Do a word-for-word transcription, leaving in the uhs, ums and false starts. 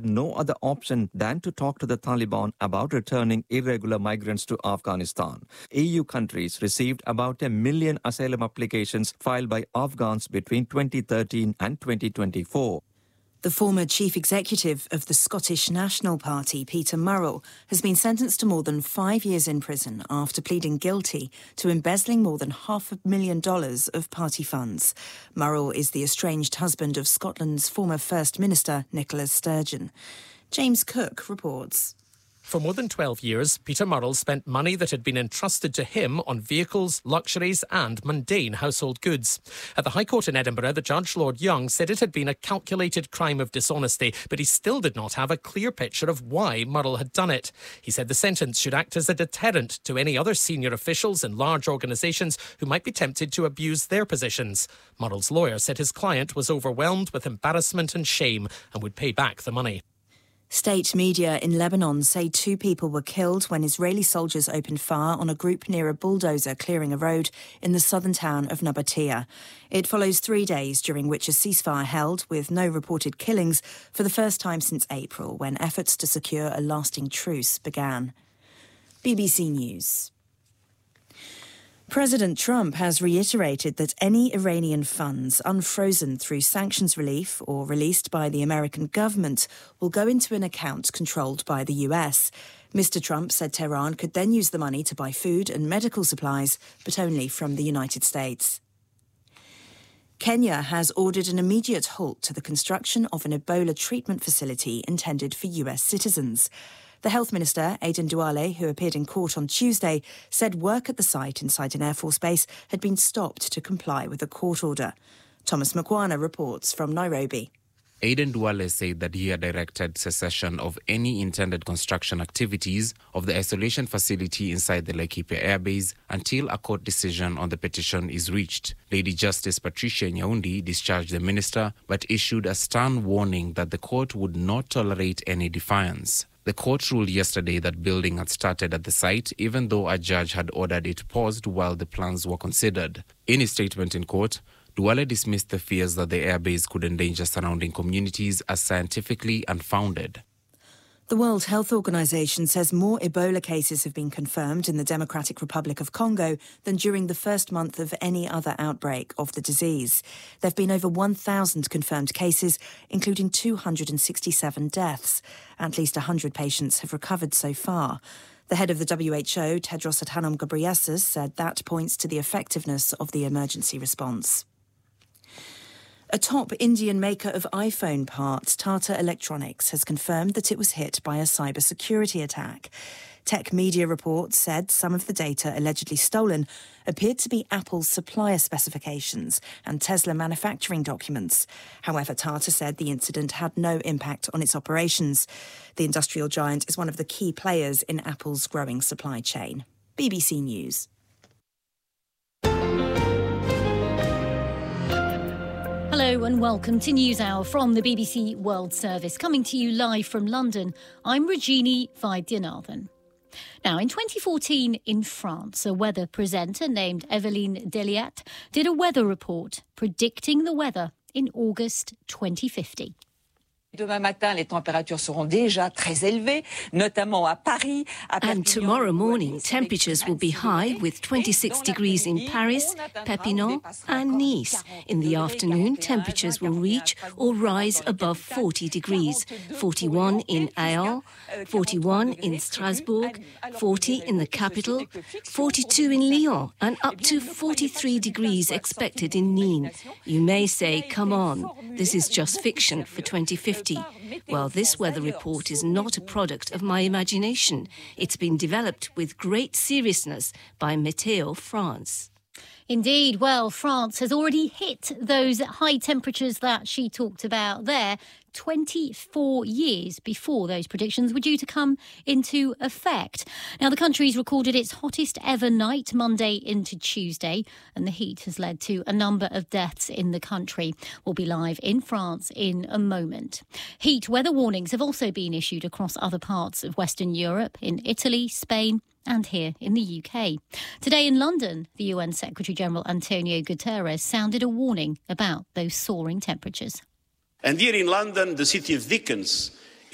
no other option than to talk to the Taliban about returning irregular migrants to Afghanistan. E U countries received about a million asylum applications filed by Afghans between twenty thirteen and twenty twenty-four. The former chief executive of the Scottish National Party, Peter Murrell, has been sentenced to more than five years in prison after pleading guilty to embezzling more than half a million dollars of party funds. Murrell is the estranged husband of Scotland's former First Minister, Nicola Sturgeon. James Cook reports. For more than twelve years, Peter Murrell spent money that had been entrusted to him on vehicles, luxuries and mundane household goods. At the High Court in Edinburgh, the judge, Lord Young, said it had been a calculated crime of dishonesty, but he still did not have a clear picture of why Murrell had done it. He said the sentence should act as a deterrent to any other senior officials in large organisations who might be tempted to abuse their positions. Murrell's lawyer said his client was overwhelmed with embarrassment and shame and would pay back the money. State media in Lebanon say two people were killed when Israeli soldiers opened fire on a group near a bulldozer clearing a road in the southern town of Nabatea. It follows three days during which a ceasefire held with no reported killings for the first time since April, when efforts to secure a lasting truce began. B B C News. President Trump has reiterated that any Iranian funds unfrozen through sanctions relief or released by the American government will go into an account controlled by the U S. Mister Trump said Tehran could then use the money to buy food and medical supplies, but only from the United States. Kenya has ordered an immediate halt to the construction of an Ebola treatment facility intended for U S citizens. The Health Minister, Aden Duale, who appeared in court on Tuesday, said work at the site inside an Air Force base had been stopped to comply with a court order. Thomas Mkwana reports from Nairobi. Aden Duale said that he had directed cessation of any intended construction activities of the isolation facility inside the Laikipia Air Base until a court decision on the petition is reached. Lady Justice Patricia Nyaundi discharged the minister but issued a stern warning that the court would not tolerate any defiance. The court ruled yesterday that building had started at the site, even though a judge had ordered it paused while the plans were considered. In his statement in court, Duale dismissed the fears that the airbase could endanger surrounding communities as scientifically unfounded. The World Health Organization says more Ebola cases have been confirmed in the Democratic Republic of Congo than during the first month of any other outbreak of the disease. There have been over one thousand confirmed cases, including two hundred sixty-seven deaths. At least one hundred patients have recovered so far. The head of the W H O, Tedros Adhanom Ghebreyesus, said that points to the effectiveness of the emergency response. A top Indian maker of iPhone parts, Tata Electronics, has confirmed that it was hit by a cybersecurity attack. Tech media reports said some of the data allegedly stolen appeared to be Apple's supplier specifications and Tesla manufacturing documents. However, Tata said the incident had no impact on its operations. The industrial giant is one of the key players in Apple's growing supply chain. B B C News. Hello and welcome to NewsHour from the B B C World Service, coming to you live from London. I'm Rajini Vaidyanathan. Now, in twenty fourteen in France, a weather presenter named Evelyne Deliat did a weather report predicting the weather in August twenty fifty. Demain matin, les températures seront déjà très élevées, notamment à Paris. And tomorrow morning, temperatures will be high with twenty-six degrees in Paris, Perpignan and Nice. In the afternoon, temperatures will reach or rise above forty degrees. forty-one in Aix, forty-one in Strasbourg, forty in the capital, forty-two in Lyon and up to forty-three degrees expected in Nîmes. You may say, come on, this is just fiction for twenty fifty. Well, this weather report is not a product of my imagination. It's been developed with great seriousness by Météo France. Indeed, well, France has already hit those high temperatures that she talked about there twenty-four years before those predictions were due to come into effect. Now, the country's recorded its hottest ever night Monday into Tuesday, and the heat has led to a number of deaths in the country. We'll be live in France in a moment. Heat weather warnings have also been issued across other parts of Western Europe, in Italy, Spain, and here in the U K. Today in London, the U N Secretary-General Antonio Guterres sounded a warning about those soaring temperatures. And here in London, the city of Dickens,